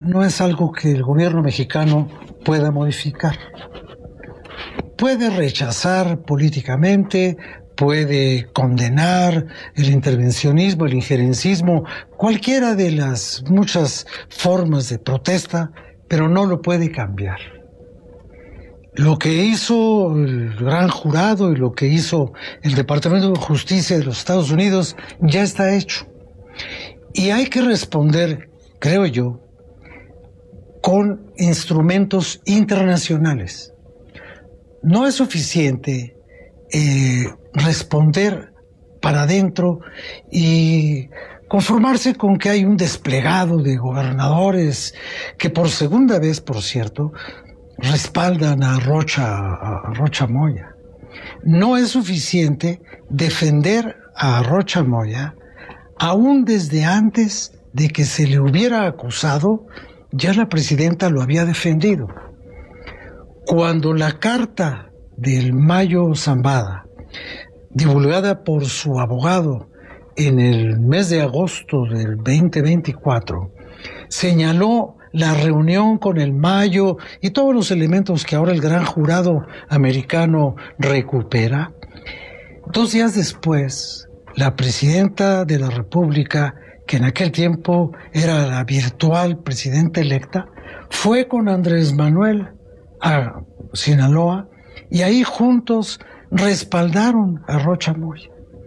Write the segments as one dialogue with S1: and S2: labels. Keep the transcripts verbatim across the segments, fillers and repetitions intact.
S1: no es algo que el gobierno mexicano pueda modificar. Puede rechazar políticamente, puede condenar el intervencionismo, el injerencismo, cualquiera de las muchas formas de protesta, pero no lo puede cambiar. Lo que hizo el gran jurado y lo que hizo el Departamento de Justicia de los Estados Unidos ya está hecho. Y hay que responder, creo yo, con instrumentos internacionales. No es suficiente eh, responder para adentro y conformarse con que hay un desplegado de gobernadores que por segunda vez, por cierto, respaldan a Rocha, a Rocha Moya. No es suficiente defender a Rocha Moya, aún desde antes de que se le hubiera acusado, ya la presidenta lo había defendido. Cuando la carta del Mayo Zambada, divulgada por su abogado en el mes de agosto del veinte veinticuatro, señaló la reunión con el Mayo y todos los elementos que ahora el gran jurado americano recupera, dos días después, la presidenta de la República, que en aquel tiempo era la virtual presidenta electa, fue con Andrés Manuel a Sinaloa y ahí juntos respaldaron a Rocha Moya.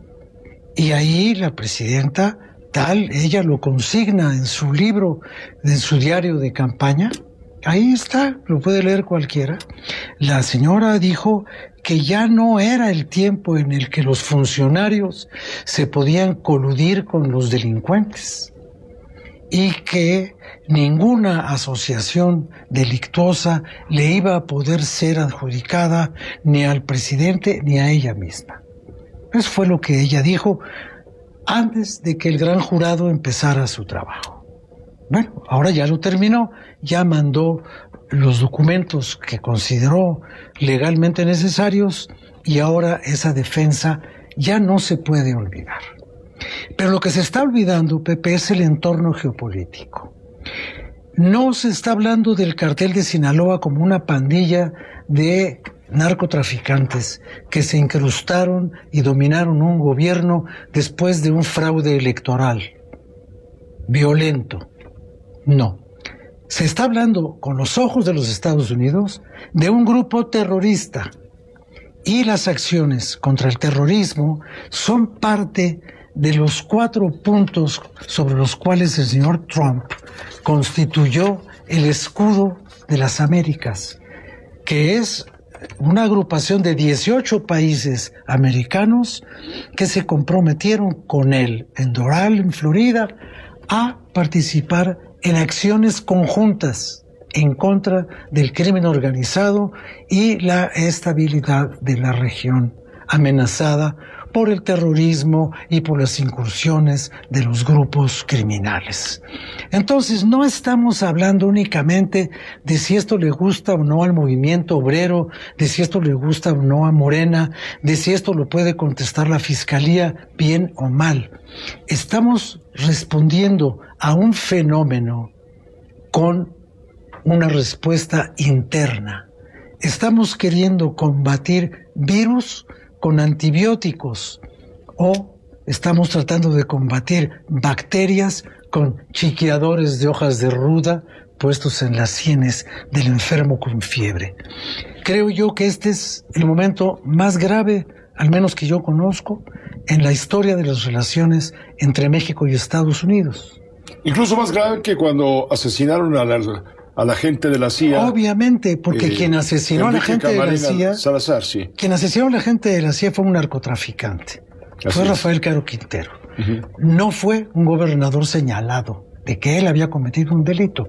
S1: Y ahí la presidenta, tal, ella lo consigna en su libro, en su diario de campaña, ahí está, lo puede leer cualquiera. La señora dijo que ya no era el tiempo en el que los funcionarios se podían coludir con los delincuentes y que ninguna asociación delictuosa le iba a poder ser adjudicada ni al presidente ni a ella misma. Eso fue lo que ella dijo antes de que el gran jurado empezara su trabajo. Bueno, ahora ya lo terminó, ya mandó los documentos que consideró legalmente necesarios y ahora esa defensa ya no se puede olvidar. Pero lo que se está olvidando, Pepe, es el entorno geopolítico. No se está hablando del cartel de Sinaloa como una pandilla de narcotraficantes que se incrustaron y dominaron un gobierno después de un fraude electoral violento. No. Se está hablando con los ojos de los Estados Unidos de un grupo terrorista y las acciones contra el terrorismo son parte de los cuatro puntos sobre los cuales el señor Trump constituyó el escudo de las Américas, que es una agrupación de dieciocho países americanos que se comprometieron con él en Doral, en Florida, a participar en acciones conjuntas en contra del crimen organizado y la estabilidad de la región amenazada por el terrorismo y por las incursiones de los grupos criminales. Entonces, no estamos hablando únicamente de si esto le gusta o no al movimiento obrero, de si esto le gusta o no a Morena, de si esto lo puede contestar la Fiscalía bien o mal. Estamos respondiendo a un fenómeno con una respuesta interna. Estamos queriendo combatir virus con antibióticos o estamos tratando de combatir bacterias con chiqueadores de hojas de ruda puestos en las sienes del enfermo con fiebre. Creo yo que este es el momento más grave, al menos que yo conozco, en la historia de las relaciones entre México y Estados Unidos.
S2: Incluso más grave que cuando asesinaron a la, a la gente de la C I A.
S1: Obviamente, porque eh, quien asesinó a la gente de la C I A...
S2: Salazar, sí.
S1: Quien asesinó a la gente de la C I A fue un narcotraficante. Así fue es. Rafael Caro Quintero. Uh-huh. No fue un gobernador señalado de que él había cometido un delito.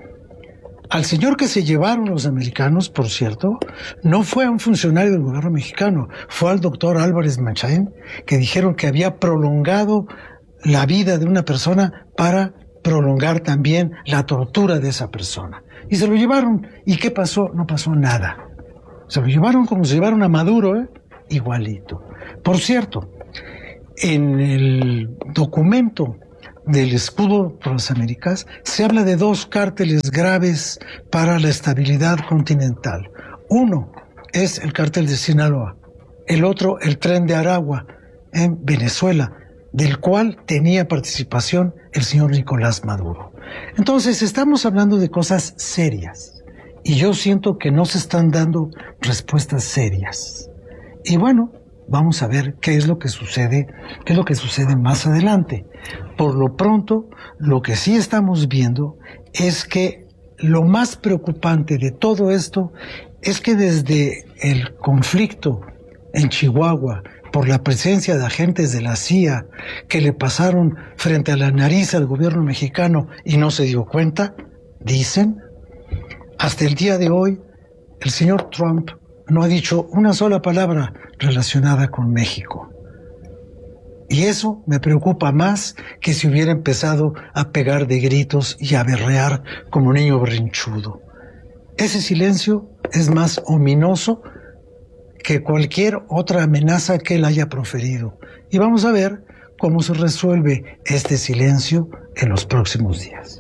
S1: Al señor que se llevaron los americanos, por cierto, no fue a un funcionario del gobierno mexicano, fue al doctor Álvarez Machain, que dijeron que había prolongado la vida de una persona para prolongar también la tortura de esa persona. Y se lo llevaron. ¿Y qué pasó? No pasó nada. Se lo llevaron como se llevaron a Maduro, ¿eh? Igualito. Por cierto, en el documento del escudo por las Américas, se habla de dos cárteles graves para la estabilidad continental. Uno es el cártel de Sinaloa, el otro el Tren de Aragua en Venezuela, del cual tenía participación el señor Nicolás Maduro. Entonces estamos hablando de cosas serias y yo siento que no se están dando respuestas serias. Y bueno, vamos a ver qué es lo que sucede, qué es lo que sucede más adelante. Por lo pronto, lo que sí estamos viendo es que lo más preocupante de todo esto es que desde el conflicto en Chihuahua, por la presencia de agentes de la C I A que le pasaron frente a la nariz al gobierno mexicano y no se dio cuenta, dicen, hasta el día de hoy, el señor Trump no ha dicho una sola palabra relacionada con México. Y eso me preocupa más que si hubiera empezado a pegar de gritos y a berrear como niño berrinchudo. Ese silencio es más ominoso que cualquier otra amenaza que él haya proferido. Y vamos a ver cómo se resuelve este silencio en los próximos días.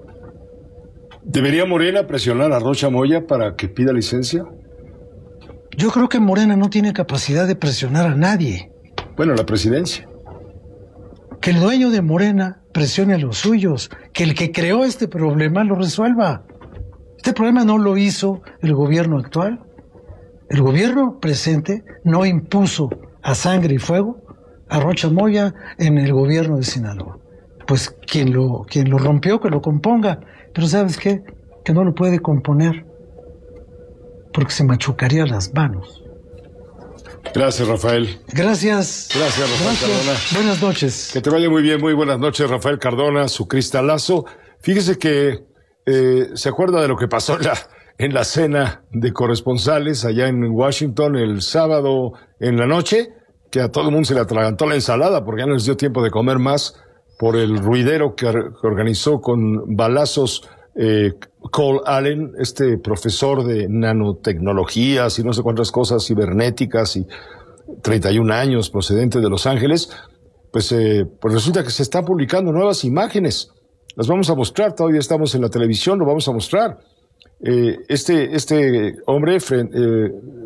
S2: ¿Debería Morena presionar a Rocha Moya para que pida licencia?
S1: Yo creo que Morena no tiene capacidad de presionar a nadie.
S2: Bueno, la presidencia.
S1: Que el dueño de Morena presione a los suyos, que el que creó este problema lo resuelva. Este problema no lo hizo el gobierno actual. El gobierno presente no impuso a sangre y fuego a Rocha Moya en el gobierno de Sinaloa. Pues quien lo, quien lo rompió, que lo componga. Pero ¿sabes qué? Que no lo puede componer porque se machucaría las manos.
S2: Gracias, Rafael.
S1: Gracias.
S2: Gracias, Rafael
S1: Gracias.
S2: Cardona.
S1: Buenas noches.
S2: Que te vaya muy bien. Muy buenas noches, Rafael Cardona, su cristalazo. Fíjese que eh, se acuerda de lo que pasó en la, en la cena de corresponsales allá en Washington el sábado en la noche, que a todo el mundo se le atragantó la ensalada porque ya no les dio tiempo de comer más por el ruidero que, que organizó con balazos eh, Cole Allen, este profesor de nanotecnologías y no sé cuántas cosas cibernéticas y treinta y un años, procedente de Los Ángeles. Pues, eh, pues resulta que se están publicando nuevas imágenes. Las vamos a mostrar, todavía estamos en la televisión, lo vamos a mostrar. Eh, este, este hombre, eh,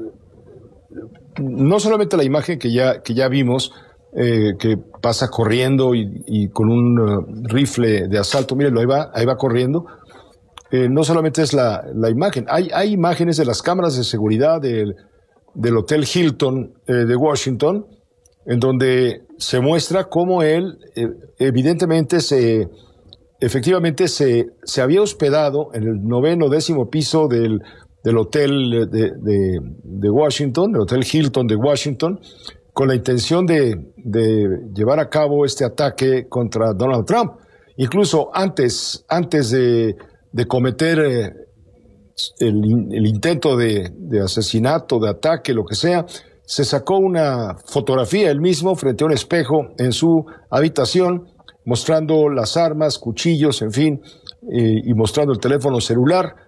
S2: no solamente la imagen que ya, que ya vimos, eh, que pasa corriendo y, y con un uh, rifle de asalto, mírenlo, ahí va, ahí va corriendo. Eh, no solamente es la, la imagen, hay, hay imágenes de las cámaras de seguridad del, del Hotel Hilton eh, de Washington, en donde se muestra cómo él eh, evidentemente se, efectivamente se, se había hospedado en el noveno décimo piso del, del hotel de, de, de Washington, el Hotel Hilton de Washington, con la intención de, de llevar a cabo este ataque contra Donald Trump. Incluso antes, antes de, de cometer eh, el, el intento de, de asesinato, de ataque, lo que sea, se sacó una fotografía él mismo frente a un espejo en su habitación, mostrando las armas, cuchillos, en fin, eh, y mostrando el teléfono celular.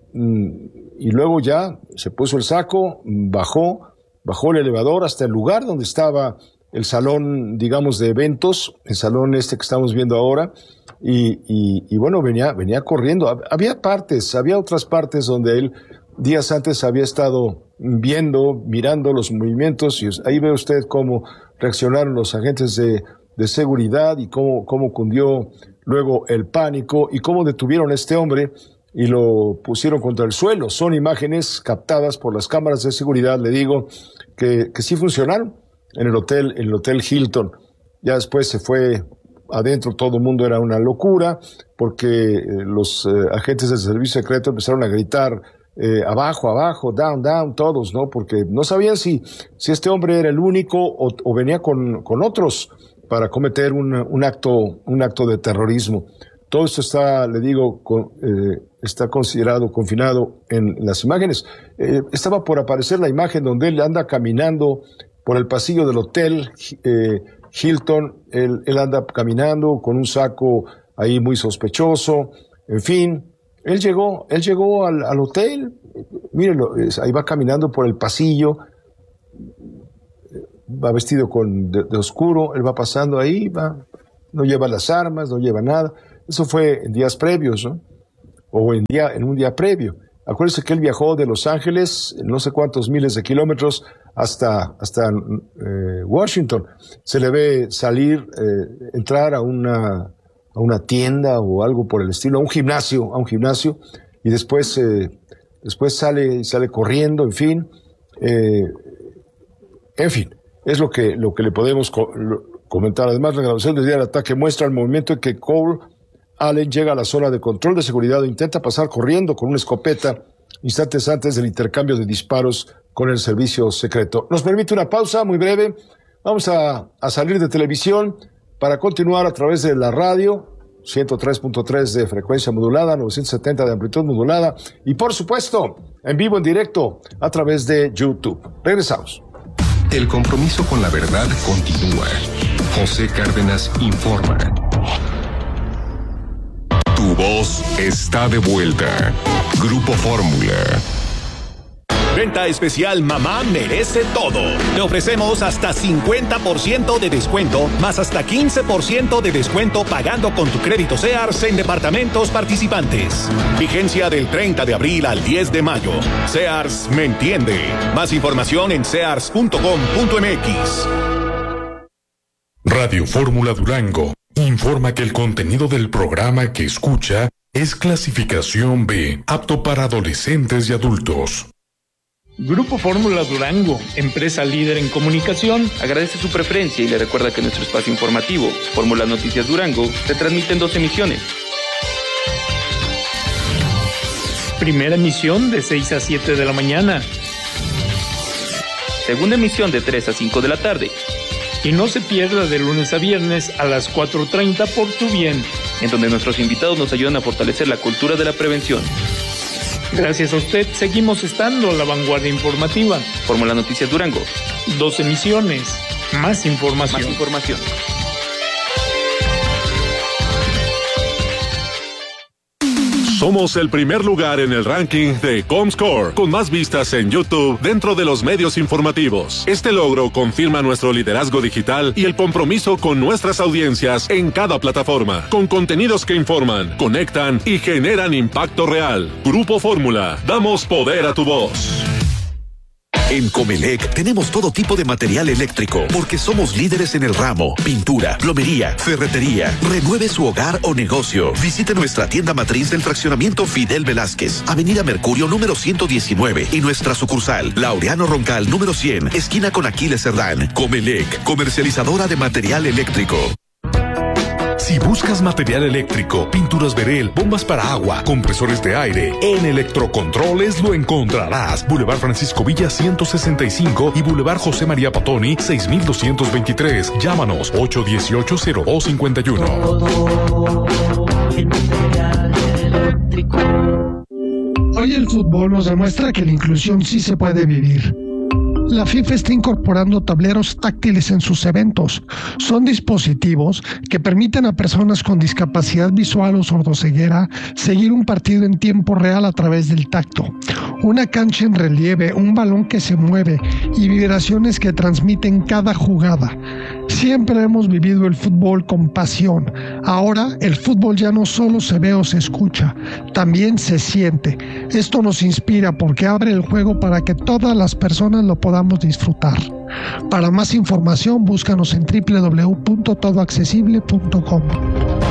S2: Y luego ya se puso el saco, bajó, bajó el elevador hasta el lugar donde estaba el salón, digamos, de eventos, el salón este que estamos viendo ahora, y, y, y bueno, venía, venía corriendo. Había partes, había otras partes donde él días antes había estado viendo, mirando los movimientos, y ahí ve usted cómo reaccionaron los agentes de, de seguridad y cómo, cómo cundió luego el pánico y cómo detuvieron a este hombre y lo pusieron contra el suelo. Son imágenes captadas por las cámaras de seguridad, le digo, que, que sí funcionaron en el hotel, en el Hotel Hilton. Ya después se fue adentro, todo el mundo era una locura, porque eh, los eh, agentes del servicio secreto empezaron a gritar eh, abajo, abajo, down, down, todos, ¿no? Porque no sabían si, si este hombre era el único o, o venía con, con otros para cometer un, un acto, un acto de terrorismo. Todo esto está, le digo, con, eh, está considerado confinado en las imágenes. Eh, estaba por aparecer la imagen donde él anda caminando por el pasillo del hotel eh, Hilton. Él, él anda caminando con un saco ahí muy sospechoso. En fin, él llegó, él llegó al, al hotel. Mírenlo, ahí va caminando por el pasillo. Va vestido con de, de oscuro. Él va pasando ahí, va no lleva las armas, no lleva nada. Eso fue en días previos, ¿no? O en, día, en un día previo. Acuérdense que él viajó de Los Ángeles, no sé cuántos miles de kilómetros, hasta, hasta eh, Washington. Se le ve salir, eh, entrar a una, a una tienda o algo por el estilo, a un gimnasio, a un gimnasio, y después, eh, después sale, sale corriendo, en fin. Eh, en fin, es lo que, lo que le podemos co- comentar. Además, la grabación del día del ataque muestra el movimiento en que Cole Allen llega a la zona de control de seguridad e intenta pasar corriendo con una escopeta instantes antes del intercambio de disparos con el servicio secreto. Nos permite una pausa muy breve. Vamos a, a salir de televisión para continuar a través de la radio, ciento tres punto tres de frecuencia modulada, novecientos setenta de amplitud modulada y, por supuesto, en vivo, en directo, a través de YouTube. Regresamos.
S3: El compromiso con la verdad continúa. José Cárdenas informa. Tu voz está de vuelta. Grupo Fórmula.
S4: Venta especial Mamá merece todo. Le ofrecemos hasta cincuenta por ciento de descuento, más hasta quince por ciento de descuento pagando con tu crédito Sears en departamentos participantes. Vigencia del treinta de abril al diez de mayo. Sears me entiende. Más información en sears punto com punto m x.
S5: Radio Fórmula Durango informa que el contenido del programa que escucha es clasificación B, apto para adolescentes y adultos.
S6: Grupo Fórmula Durango, empresa líder en comunicación,
S7: agradece su preferencia y le recuerda que nuestro espacio informativo, Fórmula Noticias Durango, se transmite en dos emisiones.
S6: Primera emisión de seis a siete de la mañana.
S7: Segunda emisión de tres a cinco de la tarde.
S6: Y no se pierda de lunes a viernes a las cuatro treinta por Tu Bien,
S7: en donde nuestros invitados nos ayudan a fortalecer la cultura de la prevención.
S6: Gracias a usted, seguimos estando a la vanguardia informativa.
S7: Fórmula Noticias Durango.
S6: Dos emisiones, más información.
S7: Más información.
S8: Somos el primer lugar en el ranking de Comscore, con más vistas en YouTube dentro de los medios informativos. Este logro confirma nuestro liderazgo digital y el compromiso con nuestras audiencias en cada plataforma, con contenidos que informan, conectan y generan impacto real. Grupo Fórmula, damos poder a tu voz.
S9: En Comelec tenemos todo tipo de material eléctrico porque somos líderes en el ramo: pintura, plomería, ferretería. Renueve su hogar o negocio. Visite nuestra tienda matriz del fraccionamiento Fidel Velázquez, Avenida Mercurio número ciento diecinueve, y nuestra sucursal Laureano Roncal número cien, esquina con Aquiles Cerdán. Comelec, comercializadora de material eléctrico.
S5: Si buscas material eléctrico, pinturas Verel, bombas para agua, compresores de aire, en Electrocontroles lo encontrarás. Boulevard Francisco Villa ciento sesenta y cinco y Boulevard José María Patoni seis mil doscientos veintitrés. Llámanos ocho uno ocho, cero dos cinco uno.
S10: Hoy el fútbol nos demuestra que la inclusión sí se puede vivir. La FIFA está incorporando tableros táctiles en sus eventos. Son dispositivos que permiten a personas con discapacidad visual o sordoceguera seguir un partido en tiempo real a través del tacto. Una cancha en relieve, un balón que se mueve y vibraciones que transmiten cada jugada. Siempre hemos vivido el fútbol con pasión. Ahora el fútbol ya no solo se ve o se escucha, también se siente. Esto nos inspira porque abre el juego para que todas las personas lo podamos disfrutar. Para más información, búscanos en doble u doble u doble u punto todo accesible punto com.